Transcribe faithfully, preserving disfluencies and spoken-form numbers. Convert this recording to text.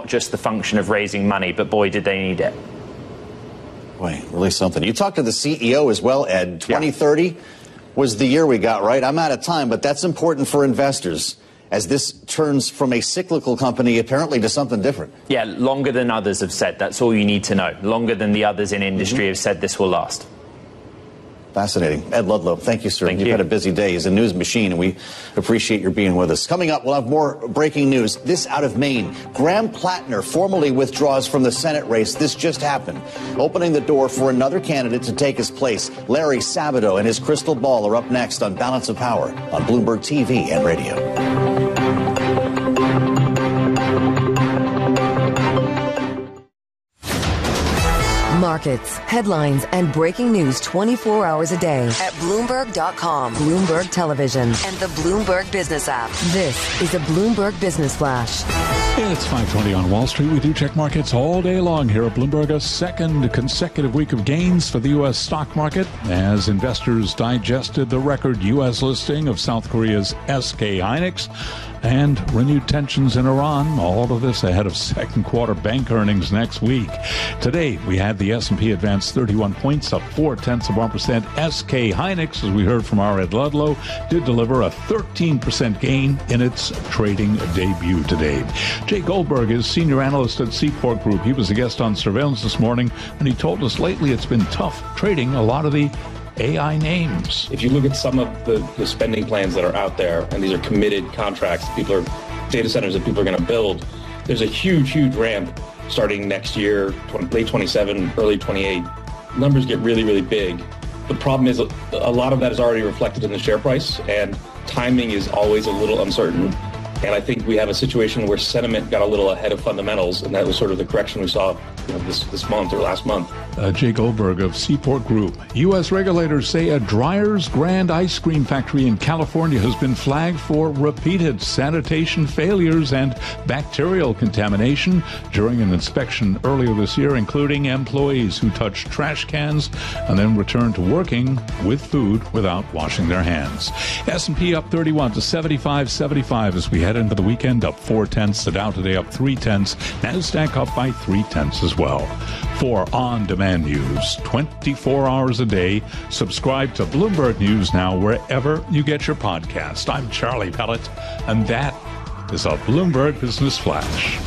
not just the function of raising money, but boy, did they need it. Boy, really something. You talked to the C E O as well, Ed. twenty thirty yeah. was the year we got, right? I'm out of time, but that's important for investors as this turns from a cyclical company apparently to something different. Yeah, longer than others have said. That's all you need to know. Longer than the others in industry mm-hmm. have said this will last. Fascinating. Ed Ludlow, thank you, sir. Thank You've you. had a busy day. He's a news machine, and we appreciate your being with us. Coming up, we'll have more breaking news. This out of Maine. Graham Plattner formally withdraws from the Senate race. This just happened, opening the door for another candidate to take his place. Larry Sabato and his crystal ball are up next on Balance of Power on Bloomberg T V and radio. Markets, headlines, and breaking news twenty-four hours a day at Bloomberg dot com, Bloomberg Television, and the Bloomberg Business app. This is a Bloomberg Business Flash. It's five twenty on Wall Street. We do check markets all day long here at Bloomberg. A second consecutive week of gains for the U S stock market as investors digested the record U S listing of South Korea's S K Hynix and renewed tensions in Iran. All of this ahead of second quarter bank earnings next week. Today, we had the S and P advance thirty-one points, up four-tenths of one percent. S K Hynix, as we heard from our Ed Ludlow, did deliver a thirteen percent gain in its trading debut today. Jay Goldberg is senior analyst at Seaport Group. He was a guest on Surveillance this morning, and he told us lately it's been tough trading a lot of the A I names. If you look at some of the, the spending plans that are out there, and these are committed contracts, people are data centers that people are going to build, there's a huge, huge ramp starting next year, late twenty-seven, early twenty-eight. Numbers get really, really big. The problem is a lot of that is already reflected in the share price, and timing is always a little uncertain. And I think we have a situation where sentiment got a little ahead of fundamentals, and that was sort of the correction we saw you know, this, this month or last month. Uh, Jay Goldberg of Seaport Group. U S regulators say a Dreyer's Grand ice cream factory in California has been flagged for repeated sanitation failures and bacterial contamination during an inspection earlier this year, including employees who touched trash cans and then returned to working with food without washing their hands. S and P up thirty-one to seventy-five seventy-five as we head into the weekend, up four-tenths. The Dow today up three-tenths. NASDAQ up by three-tenths as well. For on-demand news, twenty-four hours a day, subscribe to Bloomberg News Now wherever you get your podcast. I'm Charlie Pellet, and that is a Bloomberg Business Flash.